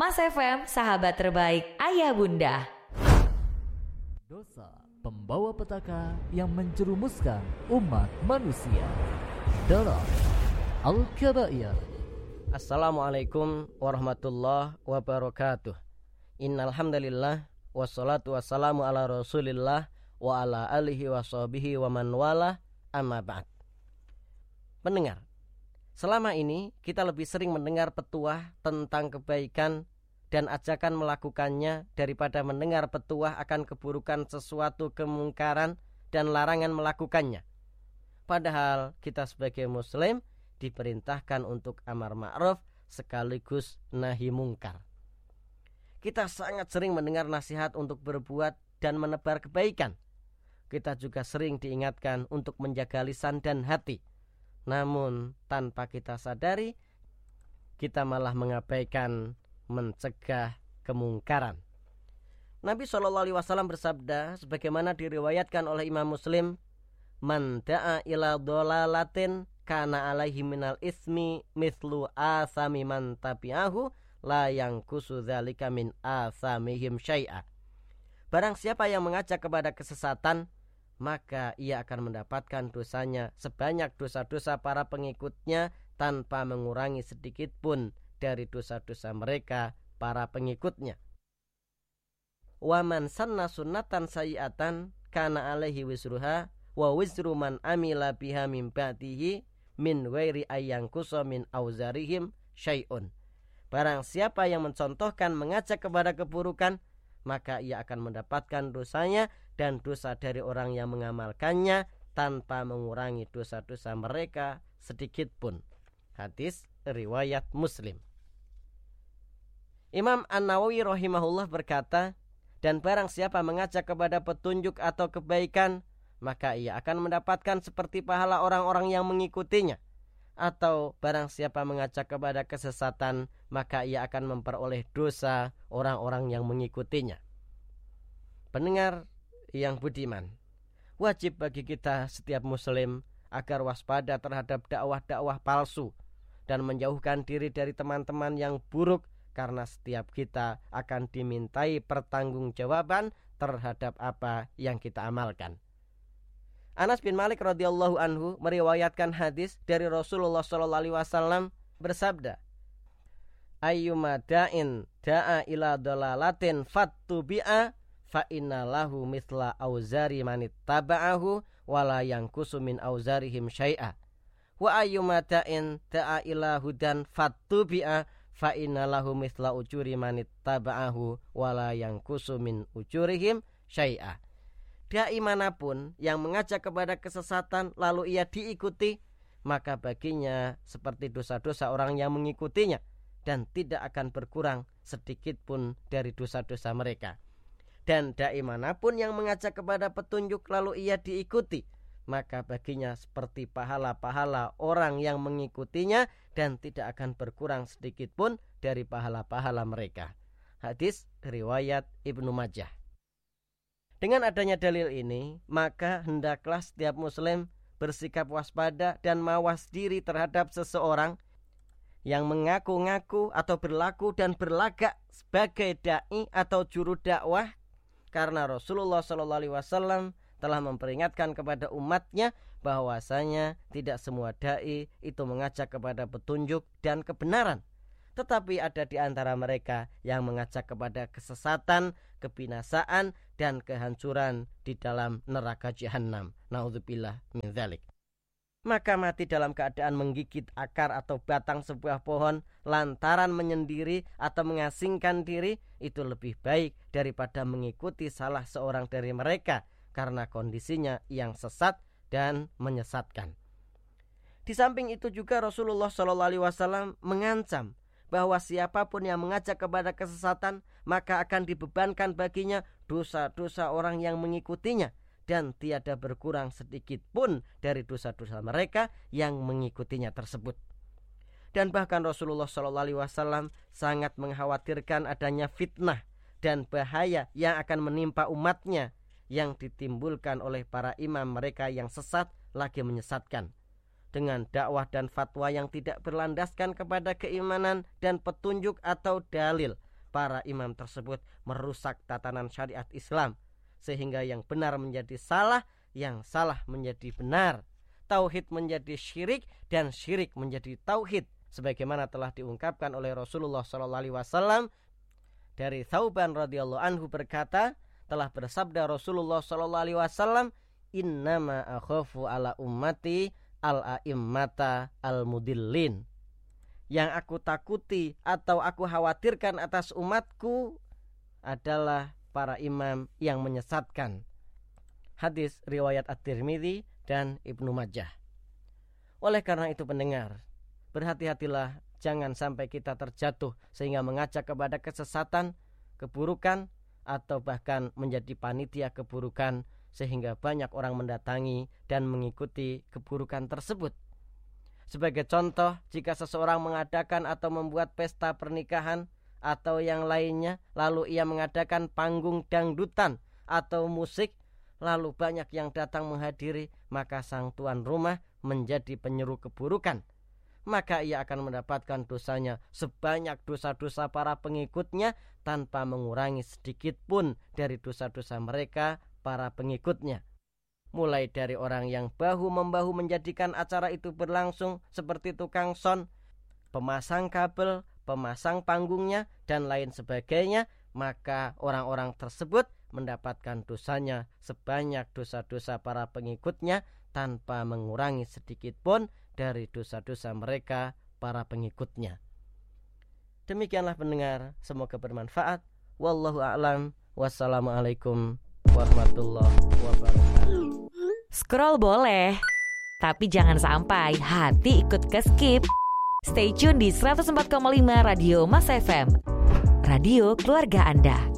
Mas FM, sahabat terbaik ayah bunda. Dosa pembawa petaka yang menjerumuskan umat manusia dalam Al-Kabair. Assalamualaikum warahmatullahi wabarakatuh. Innal hamdalillah wassalatu wassalamu ala Rasulillah wa ala alihi washabihi wa man wala, amma ba'd. Pendengar, selama ini kita lebih sering mendengar petuah tentang kebaikan dan ajakan melakukannya daripada mendengar petuah akan keburukan sesuatu kemungkaran dan larangan melakukannya. Padahal kita sebagai muslim diperintahkan untuk amar ma'ruf sekaligus nahi mungkar. Kita sangat sering mendengar nasihat untuk berbuat dan menebar kebaikan. Kita juga sering diingatkan untuk menjaga lisan dan hati. Namun tanpa kita sadari, kita malah mengabaikan mencegah kemungkaran. Nabi SAW bersabda sebagaimana diriwayatkan oleh Imam Muslim, "Man da'a ila dhalalatin kana alaihi minal ismi mithlu athami man tabi'ahu la yanqusu dzalika min athamihim syai'a." Barang siapa yang mengajak kepada kesesatan, maka ia akan mendapatkan dosanya sebanyak dosa-dosa para pengikutnya tanpa mengurangi sedikit pun dari dosa-dosa mereka para pengikutnya. Wa man sanna sunnatan sayyi'atan kana alaihi wisruha wa wisru man amila biha min ba'dihi min ghairi ayyanqusa min auzarihim syai'un. Barang siapa yang mencontohkan mengajak kepada keburukan, maka ia akan mendapatkan dosanya dan dosa dari orang yang mengamalkannya tanpa mengurangi dosa-dosa mereka sedikit pun. Hadis riwayat Muslim. Imam An-Nawawi rahimahullah berkata, dan barang siapa mengajak kepada petunjuk atau kebaikan, maka ia akan mendapatkan seperti pahala orang-orang yang mengikutinya. Atau barang siapa mengajak kepada kesesatan, maka ia akan memperoleh dosa orang-orang yang mengikutinya. Pendengar yang budiman, wajib bagi kita setiap muslim agar waspada terhadap dakwah-dakwah palsu dan menjauhkan diri dari teman-teman yang buruk, karena setiap kita akan dimintai pertanggungjawaban terhadap apa yang kita amalkan. Anas bin Malik radhiyallahu anhu meriwayatkan hadis dari Rasulullah SAW bersabda, "Ayyuma da'in da'a ila dalalatin fattubi'a fa inna lahu mithla auzari manittaba'ahu wa la yanqusu min auzarihim syai'a. Wa ayyuma da'in da'a ila hudan fattubi'a fa inna lahu mithla ujuri manittaba'ahu wa la yanqusu min ujurihim syai'a." Dai manapun yang mengajak kepada kesesatan lalu ia diikuti, maka baginya seperti dosa-dosa orang yang mengikutinya dan tidak akan berkurang sedikit pun dari dosa-dosa mereka. Dan dai manapun yang mengajak kepada petunjuk lalu ia diikuti, maka baginya seperti pahala-pahala orang yang mengikutinya dan tidak akan berkurang sedikit pun dari pahala-pahala mereka. Hadis riwayat Ibnu Majah. Dengan adanya dalil ini, maka hendaklah setiap muslim bersikap waspada dan mawas diri terhadap seseorang yang mengaku-ngaku atau berlaku dan berlagak sebagai dai atau juru dakwah, karena Rasulullah SAW telah memperingatkan kepada umatnya bahwasanya tidak semua dai itu mengajak kepada petunjuk dan kebenaran, tetapi ada di antara mereka yang mengajak kepada kesesatan, kebinasaan, dan kehancuran di dalam neraka jahanam. Naudzubillah min dzalik. Maka mati dalam keadaan menggigit akar atau batang sebuah pohon lantaran menyendiri atau mengasingkan diri itu lebih baik daripada mengikuti salah seorang dari mereka karena kondisinya yang sesat dan menyesatkan. Di samping itu juga Rasulullah SAW mengancam bahwa siapapun yang mengajak kepada kesesatan maka akan dibebankan baginya dosa-dosa orang yang mengikutinya dan tiada berkurang sedikit pun dari dosa-dosa mereka yang mengikutinya tersebut. Dan bahkan Rasulullah SAW sangat mengkhawatirkan adanya fitnah dan bahaya yang akan menimpa umatnya yang ditimbulkan oleh para imam mereka yang sesat lagi menyesatkan. dengan dakwah dan fatwa yang tidak berlandaskan kepada keimanan dan petunjuk atau dalil, para imam tersebut merusak tatanan syariat Islam, sehingga yang benar menjadi salah, yang salah menjadi benar, tauhid menjadi syirik, dan syirik menjadi tauhid, sebagaimana telah diungkapkan oleh Rasulullah SAW. Dari Thauban radhiyallahu anhu berkata, telah bersabda Rasulullah SAW, innama akhafu ala ummati al-a'immata al-mudillin. Yang aku takuti atau aku khawatirkan atas umatku adalah para imam yang menyesatkan. Hadis riwayat At-Tirmidzi dan Ibnu Majah. Oleh karena itu pendengar, berhati-hatilah jangan sampai kita terjatuh sehingga mengajak kepada kesesatan, keburukan, atau bahkan menjadi panitia keburukan sehingga banyak orang mendatangi dan mengikuti keburukan tersebut. Sebagai contoh, jika seseorang mengadakan atau membuat pesta pernikahan atau yang lainnya, lalu ia mengadakan panggung dangdutan atau musik, lalu banyak yang datang menghadiri, maka sang tuan rumah menjadi penyeru keburukan. Maka ia akan mendapatkan dosanya sebanyak dosa-dosa para pengikutnya tanpa mengurangi sedikit pun dari dosa-dosa mereka, para pengikutnya. Mulai dari orang yang bahu-membahu menjadikan acara itu berlangsung seperti tukang son, pemasang kabel, pemasang panggungnya, dan lain sebagainya, maka orang-orang tersebut mendapatkan dosanya sebanyak dosa-dosa para pengikutnya tanpa mengurangi sedikit pun dari dosa-dosa mereka, para pengikutnya. Demikianlah pendengar, semoga bermanfaat. Wallahu a'lam. Wassalamualaikum warahmatullahi wabarakatuh. Scroll boleh, tapi jangan sampai hati ikut ke skip. Stay tune di 104,5 Radio Mas FM, radio keluarga Anda.